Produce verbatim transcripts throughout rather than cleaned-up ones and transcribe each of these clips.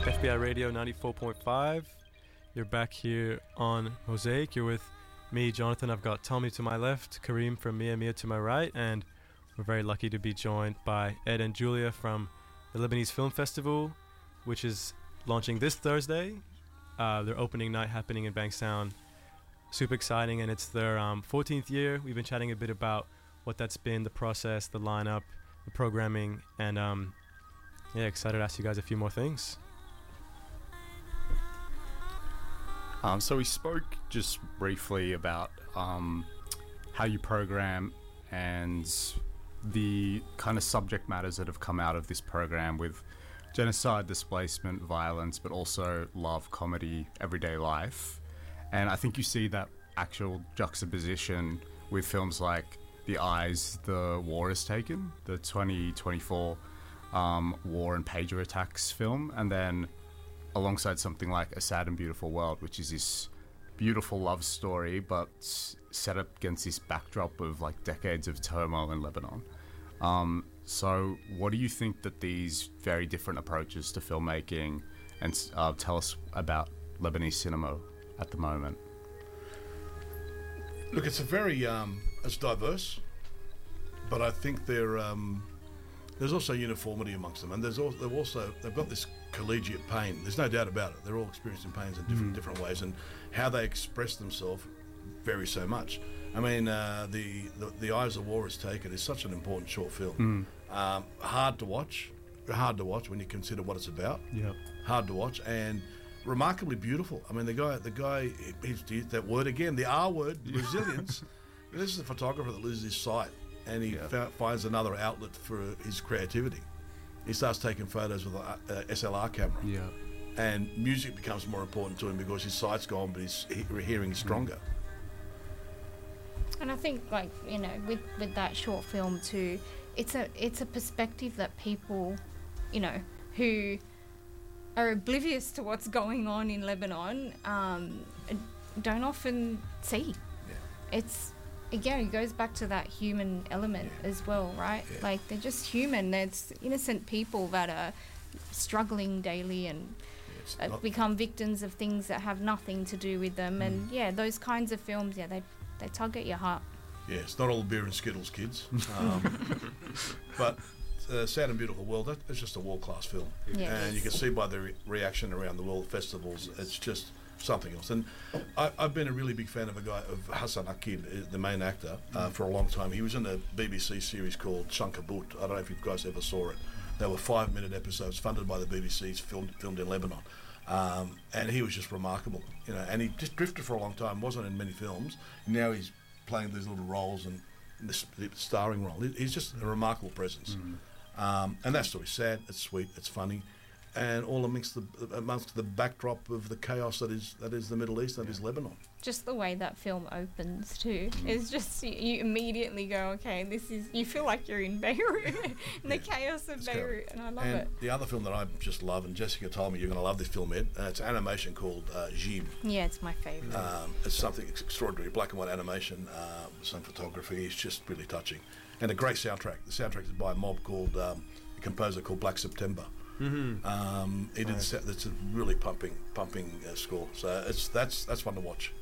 F B I Radio ninety-four point five. You're back here on Mosaic. You're with me, Jonathan. I've got Tommy to my left, Kareem from Mia Mia to my right, and we're very lucky to be joined by Ed and Julia from the Lebanese Film Festival, which is launching this Thursday. Uh, their opening night happening in Bankstown. Super exciting, and it's their um, fourteenth year. We've been chatting a bit about what that's been, the process, the lineup, the programming, and um, yeah, excited to ask you guys a few more things. Um, so we spoke just briefly about um, how you program and the kind of subject matters that have come out of this program with genocide, displacement, violence, but also love, comedy, everyday life. And I think you see that actual juxtaposition with films like The Eyes the War Has Taken, the twenty twenty-four um, war and pager attacks film, and then alongside something like A Sad and Beautiful World, which is this beautiful love story, but set up against this backdrop of like decades of turmoil in Lebanon. Um, so what do you think that these very different approaches to filmmaking, and uh, tell us about Lebanese cinema at the moment? Look, it's a very, um, it's diverse, but I think they're, um, there's also uniformity amongst them, and there's also, they've also they've got this collegiate pain. There's no doubt about it. They're all experiencing pains in different mm. different ways, and how they express themselves varies so much. I mean, uh, the, the the Eyes of War Has Taken is such an important short film. Mm. Um, hard to watch, hard to watch when you consider what it's about. Yeah, hard to watch and remarkably beautiful. I mean, the guy, the guy, he's used that word again, the R word, resilience. This is a photographer that loses his sight, and he yeah. f- finds another outlet for his creativity. He starts taking photos with a, a S L R camera. Yeah. And music becomes more important to him because his sight's gone, but his he, hearing is stronger. And I think, like, you know, with, with that short film too, it's a it's a perspective that people, you know, who are oblivious to what's going on in Lebanon um, don't often see. Yeah. It's Again, it goes back to that human element yeah. as well, right? Yeah. Like, they're just human. There's innocent people that are struggling daily and yeah, uh, become victims of things that have nothing to do with them. Mm. And, yeah, those kinds of films, yeah, they they tug at your heart. Yeah, it's not all beer and Skittles, kids. Um, but uh, Sad and Beautiful World, that, it's just a world-class film. Yeah, and you can see by the re- reaction around the world festivals, it's just something else. And I, I've been a really big fan of a guy, of Hassan Akil, the main actor, uh, for a long time. He was in a B B C series called Shankabut. I don't know if you guys ever saw it. They were five-minute episodes funded by the B B C, filmed, filmed in Lebanon. Um, and he was just remarkable, you know. And he just drifted for a long time, wasn't in many films. Now he's playing these little roles and this starring role. He's just a remarkable presence. Mm. Um, and that story's sad, it's sweet, it's funny, and all amongst the amongst the backdrop of the chaos that is that is the Middle East, that yeah. is Lebanon. Just the way that film opens too mm. is just, you, you immediately go, okay, this is, you feel like you're in Beirut, in the yeah. chaos of it's Beirut, cool. and I love and it. The other film that I just love, and Jessica told me you're going to love this film, Ed, uh, it's an animation called uh, Jib. Yeah, it's my favourite. Um, it's something extraordinary, black and white animation, uh, some photography. It's just really touching, and a great soundtrack. The soundtrack is by a mob called um, a composer called Black September. Mm-hmm. Um, he did. Right. That's a really pumping, pumping uh, score. So it's that's that's fun to watch.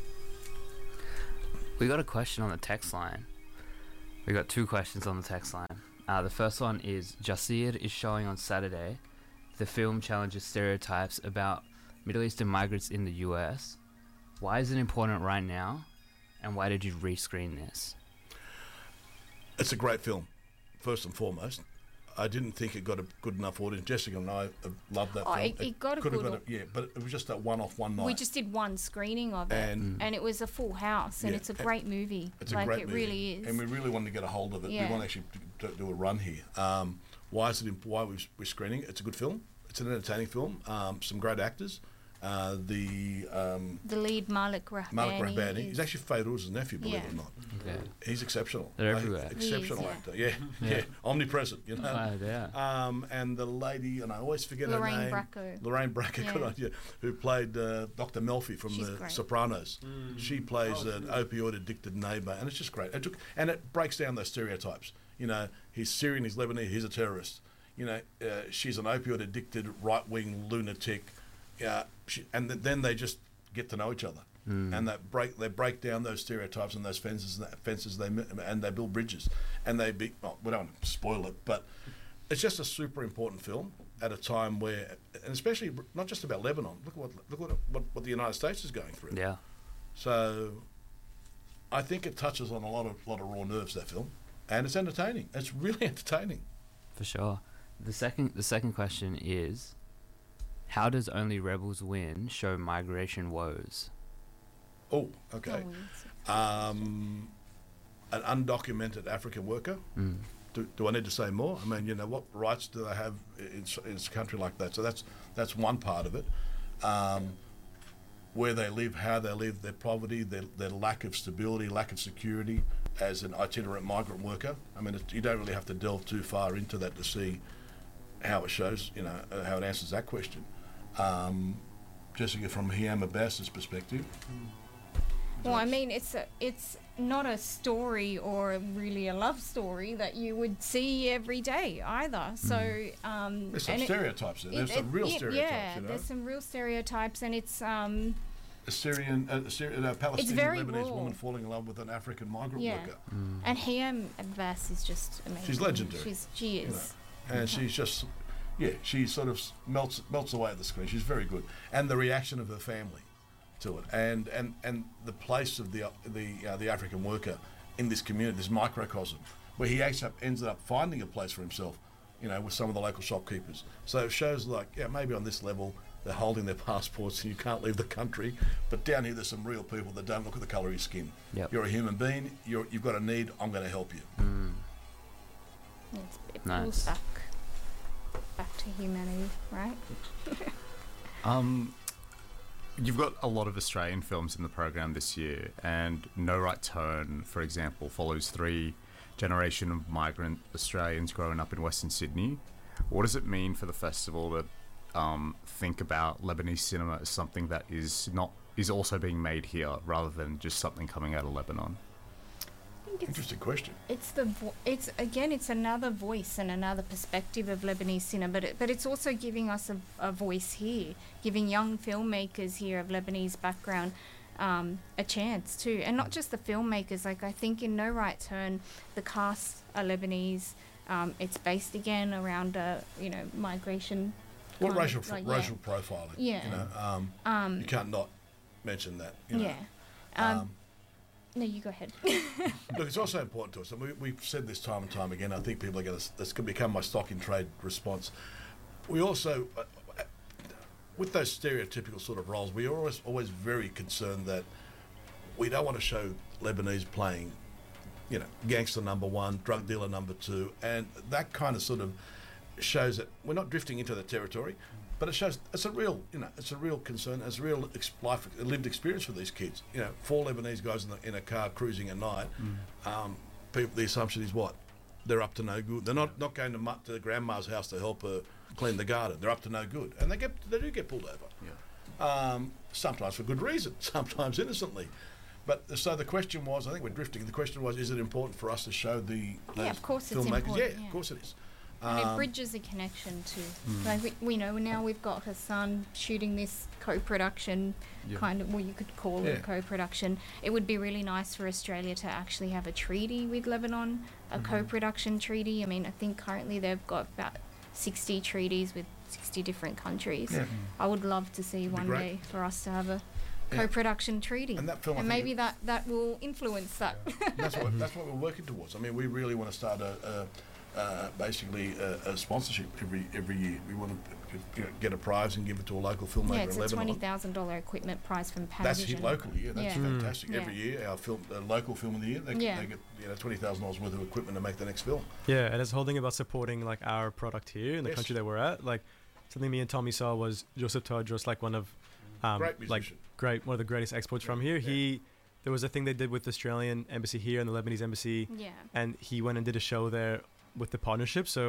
We got a question on the text line. We got two questions on the text line. Uh, the first one is: Jasir is showing on Saturday. The film challenges stereotypes about Middle Eastern migrants in the U S. Why is it important right now? And why did you rescreen this? It's a great film, first and foremost. I didn't think it got a good enough audience. Jessica and I loved that oh, film. It, it got a could good have got a, yeah, but it was just that one-off one night. We just did one screening of it, and, and it was a full house, and yeah, it's a great movie. It's like, a great it movie. really is. And we really wanted to get a hold of it. Yeah. We want to actually do, do a run here. Um, why is it? Imp- why we, we're screening it? It's a good film. It's an entertaining film. Um, some great actors. Uh, the um, the lead Malik Rahbani. Malik Rahbani. He's actually Fairuz's nephew, believe yeah. it or not. Okay. He's exceptional. They're everywhere. Exceptional is, yeah. actor. Yeah, yeah, yeah. omnipresent. You know. Oh, yeah. Um, and the lady, and I always forget Lorraine her name. Bracco. Lorraine Bracco. Yeah. Good idea. Who played uh, Doctor Melfi from She's The great. Sopranos. Mm. She plays Oh, an cool. opioid addicted neighbour, and it's just great. It took, and it breaks down those stereotypes. You know, he's Syrian, he's Lebanese, he's a terrorist. you know, uh, she's an opioid addicted right wing lunatic, uh, she, and th- then they just get to know each other, Mm. and that break they break down those stereotypes and those fences and that fences they mi- and they build bridges, and they be well, we don't want to spoil it, but it's just a super important film at a time where, and especially not just about Lebanon. Look at what look what what, what the United States is going through. Yeah. So, I think it touches on a lot of lot of raw nerves, that film, and it's entertaining. It's really entertaining. For sure. The second the second question is, how does Only Rebels Win show migration woes? Oh, okay. Oh, it's- Um, an undocumented African worker. Mm. Do, do I need to say more? I mean, you know, what rights do they have in, s- in a country like that? So that's that's one part of it. Um, where they live, how they live, their poverty, their, their lack of stability, lack of security as an itinerant migrant worker. I mean, it, you don't really have to delve too far into that to see how it shows, you know, uh, how it answers that question. Um, Jessica, from Hiam Abbas's perspective. Well, I mean, it's a, it's not a story or really a love story that you would see every day either. So, um, There's some and it- stereotypes there. it- There's some it- real it- stereotypes, yeah, you know. there's some real stereotypes, and it's um, A Syrian, a Syrian, a Palestinian very Lebanese raw. woman falling in love with an African migrant Yeah. worker. and Hiam Abbas is just amazing. She's legendary, She's she you know. is. And she's just, yeah, she sort of s- melts melts away at the screen. She's very good, and the reaction of her family to it, and and, and the place of the uh, the uh, the African worker in this community, this microcosm, where he ends up ends up finding a place for himself, you know, with some of the local shopkeepers. So it shows like, yeah, maybe on this level they're holding their passports and you can't leave the country, but down here there's some real people that don't look at the colour of your skin. Yep. You're a human being. You're, you've got a need. I'm going to help you. Mm. It's, it Nice. pulls back back to humanity, right? Um, you've got a lot of Australian films in the program this year, and No Right Turn, for example, follows three generation of migrant Australians growing up in Western Sydney. What does it mean for the festival to um, think about Lebanese cinema as something that is not is also being made here, rather than just something coming out of Lebanon? I think it's Interesting question. it's the vo- it's again it's another voice and another perspective of Lebanese cinema, but it, but it's also giving us a, a voice here, giving young filmmakers here of Lebanese background um, a chance too, and not just the filmmakers. Like I think in No Right Turn, the cast are Lebanese. Um, it's based again around uh, you know migration. What kind of, racial like, yeah. racial profiling? Yeah. You know, um, Um, you can't not mention that. You know. yeah. Um, Um, no, you go ahead. Look, it's also important to us, and we, we've said this time and time again. I think people are going to. This could become my stock in trade response. We also, uh, uh, with those stereotypical sort of roles, we are always always very concerned that we don't want to show Lebanese playing, you know, gangster number one, drug dealer number two, and that kind of sort of shows that we're not drifting into the territory. But it shows it's a real, you know, it's a real concern. It's a real ex- life, a lived experience for these kids. You know, four Lebanese guys in, the, in a car cruising at night. Um, people, the assumption is what? They're up to no good. They're not, not going to, mu- to grandma's house to help her clean the garden. They're up to no good, and they get they do get pulled over. Yeah. Um, sometimes for good reason, sometimes innocently. But so the question was, I think we're drifting. The question was, is it important for us to show the those Yeah, of course it's filmmakers? important, Yeah, yeah. of course it is. And it Um, bridges a connection too. Like we, we know now we've got Hassan shooting this co-production Yeah. kind of, well, you could call it Yeah. a co-production. It would be really nice for Australia to actually have a treaty with Lebanon, a Mm-hmm. co-production treaty. I mean, I think currently they've got about sixty treaties with sixty different countries. Yeah. I would love to see It'd be one great. day for us to have a Yeah. co-production treaty. And that film, I and think maybe it- that, that will influence that. that's what that's what we're working towards. I mean, we really want to start a, a uh, basically a, a sponsorship every every year. We want to you know, get a prize and give it to a local filmmaker Yeah, in it's a Lebanon. twenty thousand dollar equipment prize from Panavision. That's hit locally, yeah. That's Yeah. Mm. fantastic. Yeah. Every year, our film, uh, local film of the year, they, Yeah. they get you know twenty thousand dollars worth of equipment to make the next film. Yeah, and it's the whole thing about supporting like our product here in the Yes. country that we're at. Like something me and Tommy saw was Joseph Todros, like one of um, Great like musician. great one of the greatest exports from here. Yeah. He there was a thing they did with the Australian embassy here and the Lebanese embassy, Yeah. and he went and did a show there with the partnership. So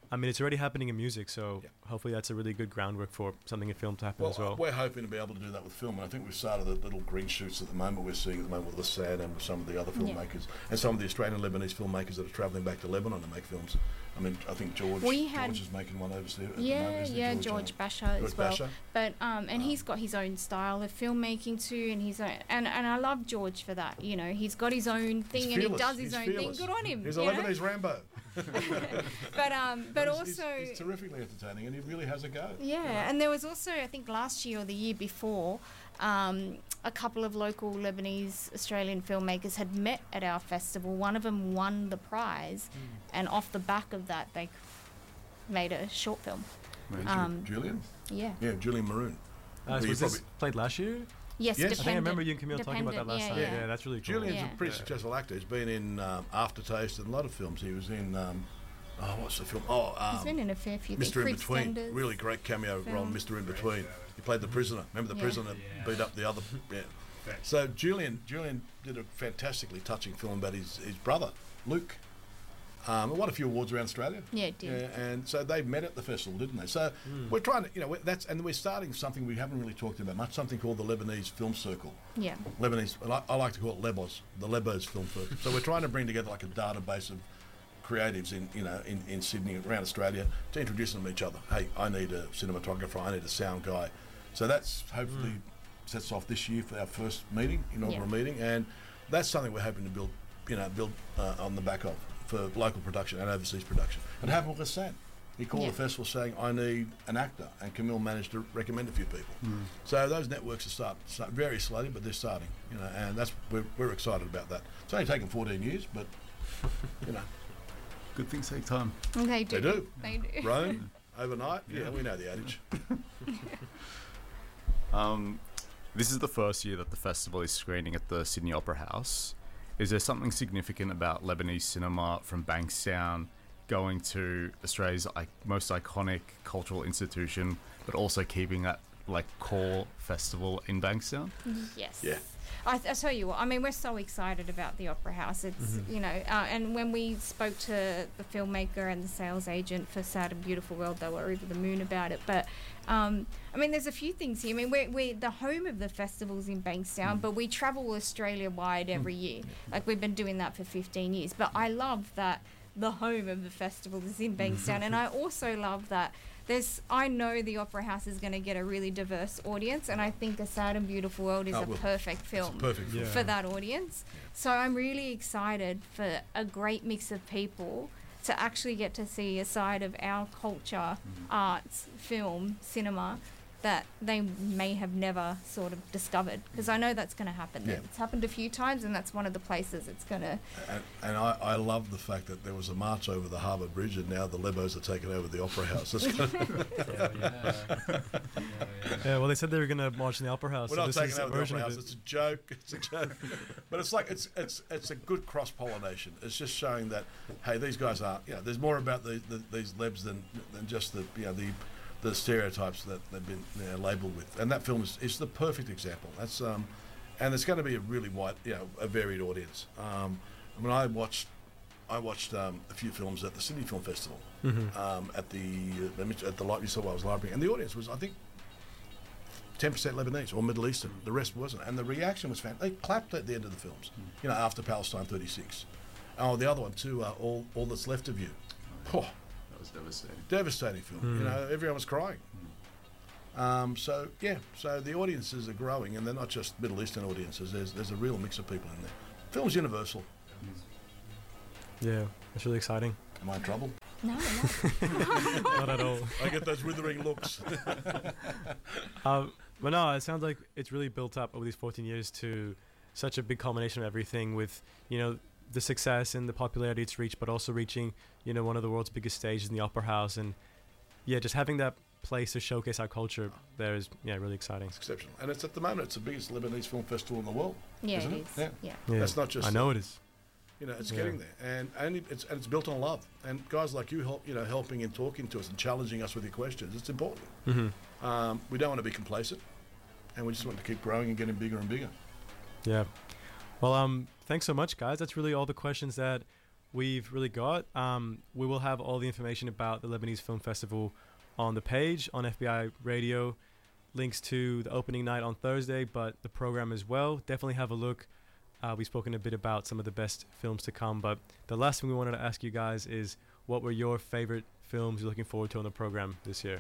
I mean, it's already happening in music, so Yeah. hopefully that's a really good groundwork for something in film to happen Well, as well. we're hoping to be able to do that with film, and I think we've started the little green shoots at the moment. We're seeing at the moment with Lassad and with some of the other Yeah. filmmakers, and some of the Australian Lebanese filmmakers that are travelling back to Lebanon to make films. I mean, I think George, We had- George is making one overseas. At the Yeah, moment, isn't he, yeah, George, George uh, Basher George as well. Basher? But um, and Um, he's got his own style of filmmaking too, and his own, and and I love George for that. You know, he's got his own thing, He's and he fearless. does his He's own fearless. thing. Good on him. He's a you know? Lebanese Rambo. But um, but he's- also. he's, he's terrifically entertaining, and he really has a go. Yeah, and there was also, I think last year or the year before, um, a couple of local Lebanese Australian filmmakers had met at our festival. One of them won the prize, and off the back of that, they made a short film. Ju- Um, Julian, Yeah. yeah, Julian Maroon. Uh, Well, so you was this probably- played last year? Yes, Yes. I I think I Dependent. remember you and Camille talking about that Dependent, last yeah, time. yeah. Yeah, that's really cool. Julian's Yeah. a pretty successful actor. He's been in um, Aftertaste and a lot of films. He was in, um, oh, what's the film? Oh, um, He's been in a fair few things. Mister In Fritz Between. Stenders. Really great cameo role, film. Mister In Between. He played the prisoner. Remember the Yeah. prisoner beat up the other. Yeah. So Julian, Julian did a fantastically touching film about his, his brother, Luke. Um, and won a few awards around Australia. Yeah, it did. Yeah, and so they met at the festival, didn't they? So we're trying to, you know, we're- that's and we're starting something we haven't really talked about much. Something called the Lebanese Film Circle. Yeah. Lebanese, I like- I like to call it Lebos, the Lebos Film Circle. So we're trying to bring together like a database of creatives in, you know, in, in Sydney, around Australia, to introduce them to each other. Hey, I need a cinematographer, I need a sound guy. So that's hopefully sets off this year for our first meeting, inaugural Yeah. meeting, and that's something we're hoping to build, you know, build uh, on the back of for local production and overseas production. It happened with Hassan. He called Yeah. the festival saying, I need an actor, and Camille managed to recommend a few people. So those networks are start, start very slowly, but they're starting, you know, and that's we're, we're excited about that. It's only taken fourteen years, but, you know, Good things take time. They do. They do. They do. Rome, overnight, yeah, we know the adage. Um, this is the first year that the festival is screening at the Sydney Opera House. Is there something significant about Lebanese cinema from Bankstown going to Australia's I- most iconic cultural institution, but also keeping that like core festival in Bankstown? Yes. Yeah. I, I tell you what, I mean, we're so excited about the Opera House. It's, you know, uh, and when we spoke to the filmmaker and the sales agent for Sad and Beautiful World, they were over the moon about it. But, um, I mean, there's a few things here. I mean, we're, we're the home of the festivals in Bankstown, but we travel Australia-wide every year. Like, we've been doing that for fifteen years. But I love that the home of the festival is in Bankstown. And I also love that there's, I know the Opera House is going to get a really diverse audience, and I think A Sad and Beautiful World is Oh, a well, perfect It's film perfect film. Yeah. for that audience. So I'm really excited for a great mix of people to actually get to see a side of our culture, arts, film, cinema that they may have never sort of discovered. Because I know that's going to happen. Yeah. It's happened a few times, and that's one of the places it's going to. And, and I, I love the fact that there was a march over the Harbour Bridge, and now the Lebos are taking over the Opera House. That's gonna, Yeah, well, they said they were going to march in the Opera House. we're so not this taking is a over the version Opera of House. it. It's a joke. It's a joke. But it's like it's it's it's a good cross pollination. It's just showing that hey, these guys are you know there's more about the, the, these Lebs than than just the you know the the stereotypes that they've been you know, labelled with. And that film is, is the perfect example. That's um, and it's going to be a really wide you know a varied audience. Um, I mean, I watched I watched um, a few films at the Sydney Film Festival um, at the uh, let me- at the Light New South Wales Library, and the audience was I think ten percent Lebanese or Middle Eastern. The rest wasn't, and the reaction was fantastic. They clapped at the end of the films, you know, after Palestine thirty-six. Oh, the other one too, uh, all all that's left of you. Oh, That was devastating. devastating film. You know, everyone was crying. Um, so yeah, so the audiences are growing, and they're not just Middle Eastern audiences. There's there's a real mix of people in there. Film's universal. Yeah, it's really exciting. Am I in trouble? No, no. Not at all. I get those withering looks. Um, but no, it sounds like it's really built up over these fourteen years to such a big culmination of everything with, you know, the success and the popularity it's reached, but also reaching, you know, one of the world's biggest stages in the Opera House. And yeah, just having that place to showcase our culture there is, yeah, really exciting. It's exceptional, and it's at the moment it's the biggest Lebanese film festival in the world. Yeah, Isn't it it? is. Yeah. Yeah. Yeah, That's not just I know it is. You know, it's Yeah. getting there, and and it's and it's built on love. And guys like you help, you know, helping and talking to us and challenging us with your questions. It's important. Mm-hmm. Um, we don't want to be complacent, and we just want to keep growing and getting bigger and bigger. Yeah. Well, um, thanks so much, guys. That's really all the questions that we've really got. Um, we will have all the information about the Lebanese Film Festival on the page on F B I Radio. Links to the opening night on Thursday, but the program as well. Definitely have a look. Uh, we've spoken a bit about some of the best films to come, but the last thing we wanted to ask you guys is, what were your favorite films you're looking forward to on the program this year?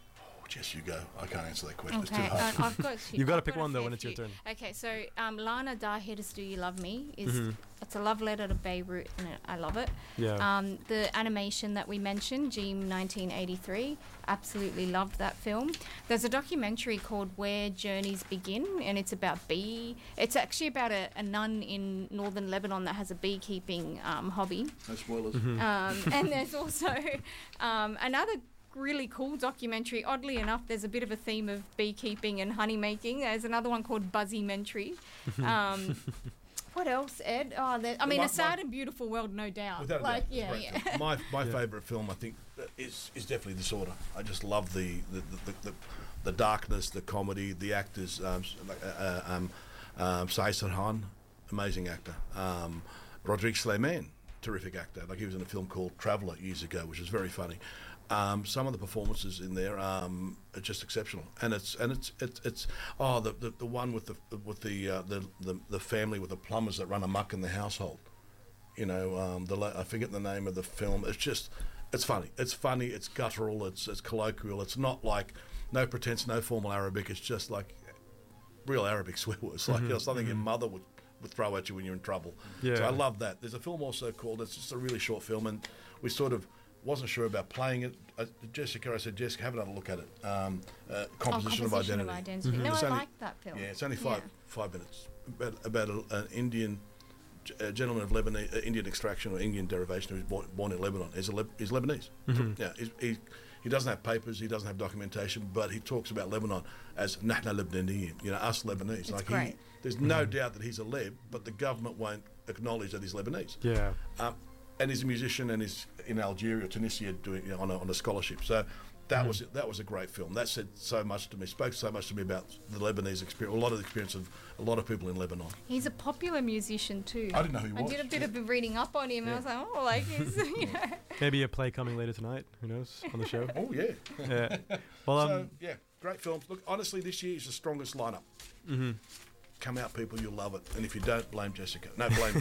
Jess, you go. I can't answer that question. It's Okay, too hard. uh, I've got. You've got to I've pick got a one though fair when it's your few. turn. Okay, so um, Lana Darhead's "Do You Love Me" is Mhm. it's a love letter to Beirut, and it, I love it. Yeah. Um, the animation that we mentioned, Jeem nineteen eighty-three, absolutely loved that film. There's a documentary called Where Journeys Begin, and it's about bee. It's actually about a, a nun in northern Lebanon that has a beekeeping um, hobby. No spoilers. Mhm. Um, and there's also um, another really cool documentary. Oddly enough, there's a bit of a theme of beekeeping and honey making. There's another one called Buzzy-mentary. Um, what else, Ed? Oh, there, I mean, my- a sad my- and beautiful world, no doubt. Without a like, doubt, it's a yeah, great yeah. film. My my Yeah. favourite film, I think, uh, is is definitely Disorder. I just love the the the, the, the darkness, the comedy, the actors. Um, s- like, uh, uh, um, um, Saeed Sarhan, amazing actor. Um, Rodrigue Sleiman, terrific actor. Like he was in a film called Traveller years ago, which is very funny. Um, some of the performances in there um, are just exceptional, and it's and it's it's, it's oh the, the the one with the with the, uh, the the the family with the plumbers that run amok in the household. You know, um, the la- I forget the name of the film. It's just it's funny. It's funny. It's guttural. It's it's colloquial. It's not like no pretense, no formal Arabic. It's just like real Arabic swear words, like you know, something your mother would. would throw at you when you're in trouble. Yeah. So I love that. There's a film also called, it's just a really short film, and we sort of wasn't sure about playing it. Uh, Jessica, I said, Jessica, have another look at it. Um, uh, Composition, oh, of Composition Identity. of Identity. Mhm. No, It's I only- like that film. Yeah, it's only five Yeah. five minutes. About, about a, an Indian g- uh, gentleman of Lebanese, uh, Indian extraction or Indian derivation who was born, born in Lebanon. He's, a Leb- he's Lebanese. Mhm. Yeah, he's, he, he doesn't have papers, he doesn't have documentation, but he talks about Lebanon as Nahna Lebanese, you know, us Lebanese. It's like great. He, there's no doubt that he's a Leb, but the government won't acknowledge that he's Lebanese. Yeah. Um, and he's a musician and he's in Algeria, Tunisia, doing you know, on, a, on a scholarship. So that Mhm. was that was a great film. That said so much to me, spoke so much to me about the Lebanese experience, a lot of the experience of a lot of people in Lebanon. He's a popular musician too. I didn't know who he I was. did a bit of reading up on him, and I was like, oh, like he's, you know. Maybe a play coming later tonight. Who knows? On the show. Oh yeah. Yeah. Well, um. so yeah, great films. Look, honestly, this year is the strongest lineup. mhm. Come out, people, you'll love it. And if you don't, blame Jessica. No, blame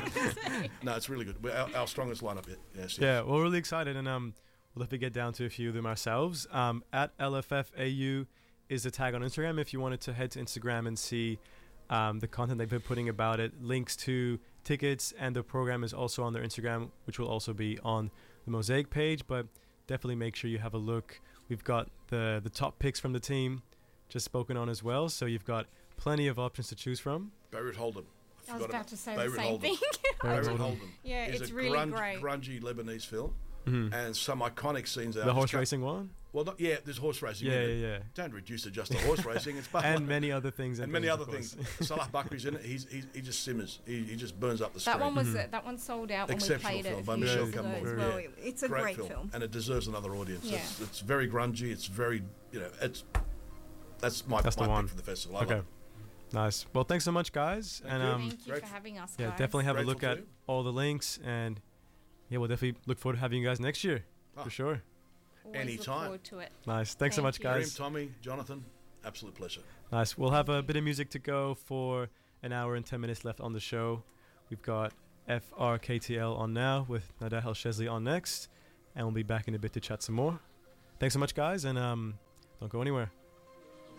me. No, it's really good. We're our, our strongest lineup yet. Yes, yes. Yeah, well, we're really excited, and um, we'll have to get down to a few of them ourselves. Um, at L F F A U is the tag on Instagram. If you wanted to head to Instagram and see um, the content they've been putting about it, links to tickets and the program is also on their Instagram, which will also be on the Mosaic page. But definitely make sure you have a look. We've got the the top picks from the team just spoken on as well, so you've got plenty of options to choose from. Beirut Holden. I was forgot about to say Beirut the same Holden. thing. Beirut Holden. Holden. Yeah, is it's a really grunge, great. grungy Lebanese film, Mhm. and some iconic scenes. The horse racing one. Well, not, yeah, there's horse racing. Yeah, in yeah, it. yeah. Don't reduce it just to horse racing. It's but And many other things. and many things, other of course. things. Salah Bakri's in it. He's, he he just simmers. He, he just burns up the screen. That one was Mhm. uh, that one sold out when we Exceptional played it film a by few Michelle years ago Campbell. as Yeah. well. It's a great, film. and it deserves another audience. Yeah. It's, it's very grungy. It's very you know. It's that's my, That's the my one. pick for the festival. I Okay. love it. Nice. Well, thanks so much, guys. Thank and you. um, Thank you great- for having us, yeah, guys. definitely have a Grateful look to at you. all the links, and yeah, we'll definitely look forward to having you guys next year Ah. for sure. Always anytime. Look forward to it. Nice. Thanks so Thank much, you. Kareem, guys. Tommy, Jonathan, absolute pleasure. Nice. We'll have a bit of music to go for an hour and ten minutes left on the show. We've got F R K T L on now with Nada El Shezli on next, and we'll be back in a bit to chat some more. Thanks so much, guys, and um, don't go anywhere.